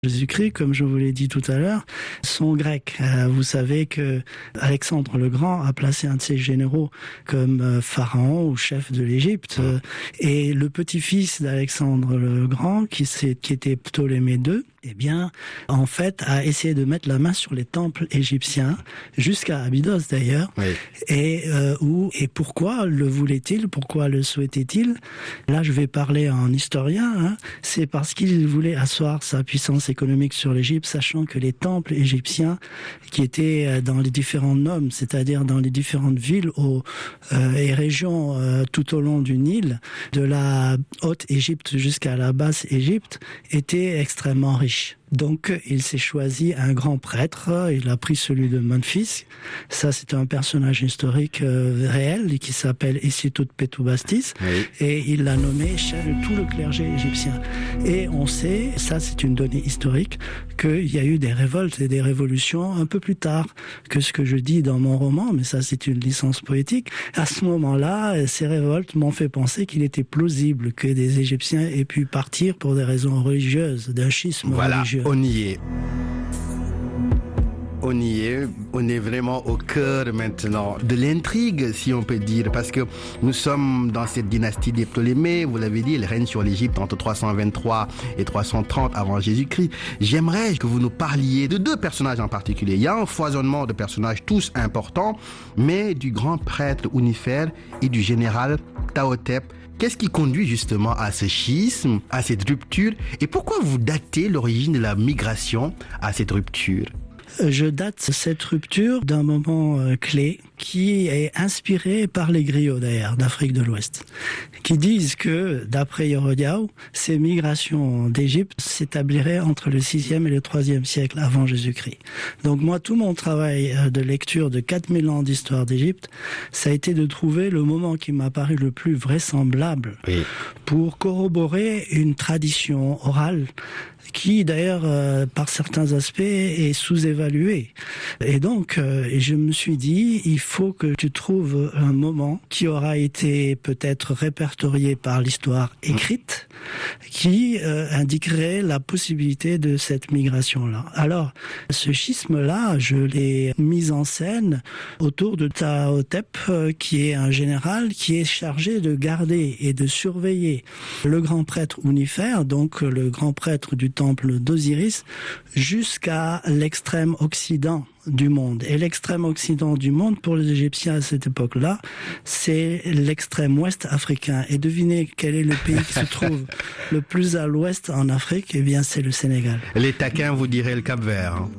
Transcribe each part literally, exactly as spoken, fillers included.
Jésus-Christ, comme je vous l'ai dit tout à l'heure, sont grecs. Euh, vous savez que Alexandre le Grand a placé un de ses généraux comme euh, pharaon ou chef de l'Égypte. Euh, et le petit-fils d'Alexandre le Grand, qui, qui était Ptolémée deux, eh bien, en fait, a essayé de mettre la main sur les temples égyptiens, jusqu'à Abydos d'ailleurs. Oui. Et euh, où et pourquoi le voulait-il? Pourquoi le souhaitait-il? Là, je vais parler en historien. Hein. C'est parce qu'il voulait asseoir sa puissance économique sur l'Égypte, sachant que les temples égyptiens, qui étaient dans les différents nomes, c'est-à-dire dans les différentes villes au, euh, et régions euh, tout au long du Nil, de la haute Égypte jusqu'à la basse Égypte, étaient extrêmement riches. Donc, il s'est choisi un grand prêtre, il a pris celui de Memphis. Ça, c'est un personnage historique euh, réel qui s'appelle Hésitou-Pétoumastis, oui. Et il l'a nommé chef de tout le clergé égyptien. Et on sait, ça c'est une donnée historique, qu'il y a eu des révoltes et des révolutions un peu plus tard que ce que je dis dans mon roman, mais ça c'est une licence poétique. À ce moment-là, ces révoltes m'ont fait penser qu'il était plausible que des Égyptiens aient pu partir pour des raisons religieuses, d'un schisme voilà. religieux. On y est. On y est, on est vraiment au cœur maintenant de l'intrigue, si on peut dire, parce que nous sommes dans cette dynastie des Ptolémées, vous l'avez dit, elle règne sur l'Égypte entre trois cent vingt-trois et trois cent trente avant Jésus-Christ. J'aimerais que vous nous parliez de deux personnages en particulier. Il y a un foisonnement de personnages tous importants, mais du grand prêtre Ounifère et du général Ptahhotep. Qu'est-ce qui conduit justement à ce schisme, à cette rupture, et pourquoi vous datez l'origine de la migration à cette rupture ? Je date cette rupture d'un moment euh, clé qui est inspiré par les griots d'ailleurs d'Afrique de l'Ouest, qui disent que, d'après Hérodiaou, ces migrations d'Égypte s'établiraient entre le sixième et le troisième siècle avant Jésus-Christ. Donc moi, tout mon travail de lecture de quatre mille ans d'histoire d'Égypte, ça a été de trouver le moment qui m'a paru le plus vraisemblable oui. pour corroborer une tradition orale qui d'ailleurs, euh, par certains aspects, est sous-évaluée. Et donc, euh, je me suis dit, il faut que tu trouves un moment qui aura été peut-être répertorié par l'histoire écrite, qui euh, indiquerait la possibilité de cette migration-là. Alors, ce schisme-là, je l'ai mis en scène autour de Ptahhotep, euh, qui est un général qui est chargé de garder et de surveiller le grand prêtre Ounifère, donc le grand prêtre du temple d'Osiris, jusqu'à l'extrême occident du monde. Et l'extrême occident du monde, pour les Égyptiens à cette époque-là, c'est l'extrême ouest africain. Et devinez quel est le pays qui se trouve le plus à l'ouest en Afrique? Eh bien, c'est le Sénégal. Les taquins vous diraient le Cap-Vert. Hein.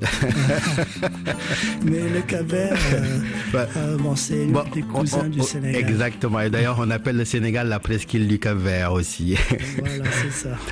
Mais le Cap-Vert, euh, bah, euh, bon, c'est bon, les cousins on, on, du Sénégal. Exactement. Et d'ailleurs, on appelle le Sénégal la presqu'île du Cap-Vert aussi. Voilà, c'est ça.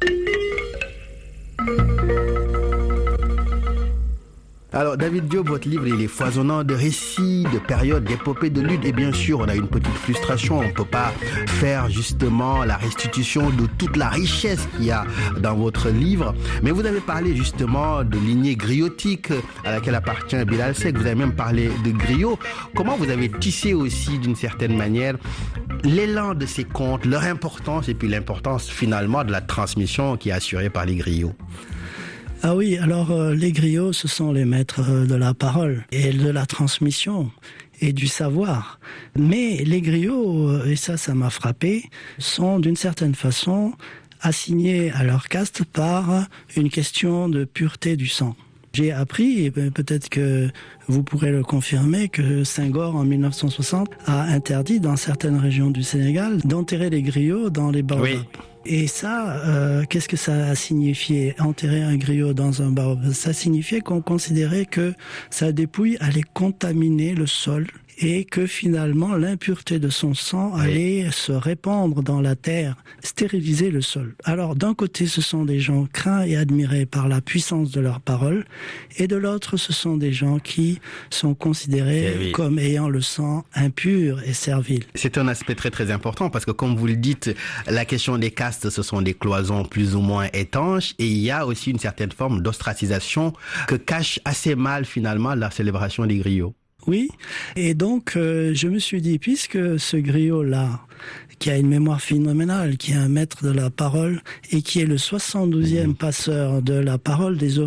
Alors, David Diop, votre livre, il est foisonnant de récits, de périodes, d'épopées, de luttes. Et bien sûr, on a une petite frustration. On ne peut pas faire justement la restitution de toute la richesse qu'il y a dans votre livre. Mais vous avez parlé justement de lignée griotique à laquelle appartient Bilal Seck. Vous avez même parlé de griot. Comment vous avez tissé aussi, d'une certaine manière, l'élan de ces contes, leur importance et puis l'importance finalement de la transmission qui est assurée par les griots? Ah oui, alors euh, les griots, ce sont les maîtres euh, de la parole et de la transmission et du savoir. Mais les griots, euh, et ça, ça m'a frappé, sont d'une certaine façon assignés à leur caste par une question de pureté du sang. J'ai appris, et peut-être que vous pourrez le confirmer, que Senghor, en mille neuf cent soixante, a interdit dans certaines régions du Sénégal d'enterrer les griots dans les baobabs. Oui. Et ça, euh, qu'est-ce que ça a signifié, enterrer un griot dans un baobab? Ça signifiait qu'on considérait que sa dépouille allait contaminer le sol et que finalement l'impureté de son sang allait oui. se répandre dans la terre, stériliser le sol. Alors d'un côté, ce sont des gens craints et admirés par la puissance de leur parole, et de l'autre, ce sont des gens qui sont considérés oui. comme ayant le sang impur et servile. C'est un aspect très très important parce que comme vous le dites, la question des castes, ce sont des cloisons plus ou moins étanches, et il y a aussi une certaine forme d'ostracisation que cache assez mal finalement la célébration des griots. Oui, et donc euh, je me suis dit, puisque ce griot-là, qui a une mémoire phénoménale, qui est un maître de la parole et qui est le soixante-douzième passeur de la parole des